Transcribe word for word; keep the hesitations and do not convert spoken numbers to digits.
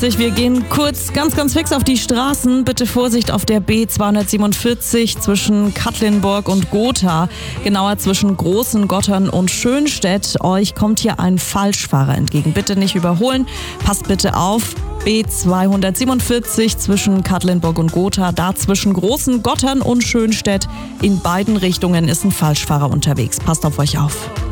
Wir gehen kurz ganz, ganz fix auf die Straßen. Bitte Vorsicht auf der B zweihundertsiebenundvierzig zwischen Katlinburg und Gotha. Genauer zwischen Großen Gottern und Schönstedt. Euch kommt hier ein Falschfahrer entgegen. Bitte nicht überholen. Passt bitte auf. B zweihundertsiebenundvierzig zwischen Katlinburg und Gotha. Da zwischen Großen Gottern und Schönstedt. In beiden Richtungen ist ein Falschfahrer unterwegs. Passt auf euch auf.